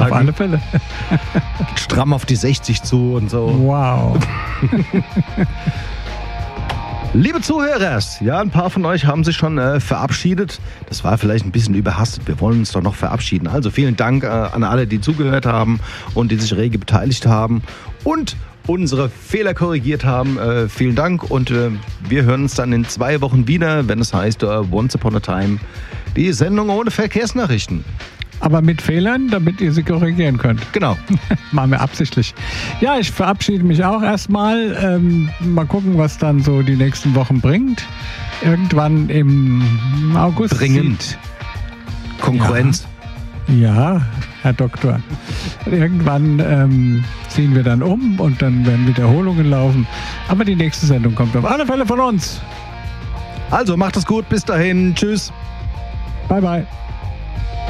Auf alle Fälle. Stramm auf die 60 zu und so. Wow. Liebe Zuhörer, ja, ein paar von euch haben sich schon verabschiedet. Das war vielleicht ein bisschen überhastet. Wir wollen uns doch noch verabschieden. Also vielen Dank an alle, die zugehört haben und die sich rege beteiligt haben und unsere Fehler korrigiert haben. Vielen Dank und wir hören uns dann in 2 Wochen wieder, wenn es heißt Once Upon a Time, die Sendung ohne Verkehrsnachrichten. Aber mit Fehlern, damit ihr sie korrigieren könnt. Genau. Machen wir absichtlich. Ja, ich verabschiede mich auch erstmal. Mal gucken, was dann so die nächsten Wochen bringt. Irgendwann im August. Dringend. Konkurrenz. Ja, Herr Doktor. Irgendwann ziehen wir dann um und dann werden Wiederholungen laufen. Aber die nächste Sendung kommt auf alle Fälle von uns. Also macht es gut. Bis dahin. Tschüss. Bye, bye.